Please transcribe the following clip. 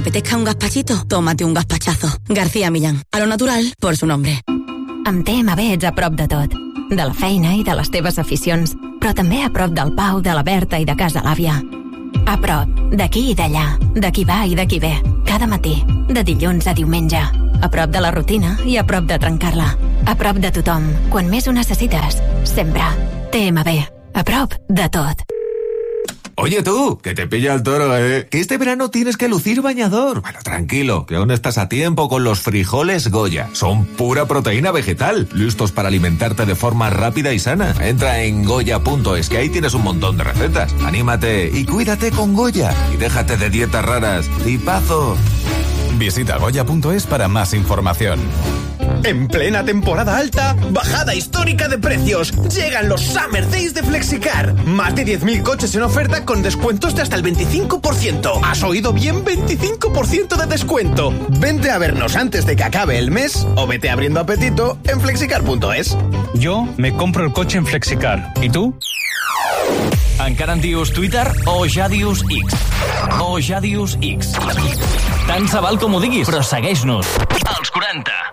¿Apetezca un gazpachito? Tómate un gazpachazo. García Millán. A lo natural, por su nombre. Amb TMB ets a prop de tot. De la feina i de les teves aficions, però també a prop del Pau, de la Berta i de casa l'àvia. A prop, d'aquí i d'allà, de qui va i de qui ve, cada matí, de dilluns a diumenge. A prop de la rutina i a prop de trencar-la. A prop de tothom, quan més ho necessites. Sempre. TMB. A prop de tot. Oye tú, que te pilla el toro, que este verano tienes que lucir bañador. Bueno, tranquilo, que aún estás a tiempo con los frijoles Goya. Son pura proteína vegetal, listos para alimentarte de forma rápida y sana. Entra en goya.es, que ahí tienes un montón de recetas. Anímate y cuídate con Goya. Y déjate de dietas raras. ¡Tipazo! Visita goya.es para más información. En plena temporada alta, bajada histórica de precios. Llegan los Summer Days de Flexicar. Más de 10.000 coches en oferta con descuentos de hasta el 25%. ¿Has oído bien? 25% de descuento. Vente a vernos antes de que acabe el mes o vete abriendo apetito en flexicar.es. Yo me compro el coche en Flexicar. ¿Y tú? Encara en dius Twitter o ja dius X? O ja dius X? Tant se val com ho diguis, però segueix-nos. Els 40.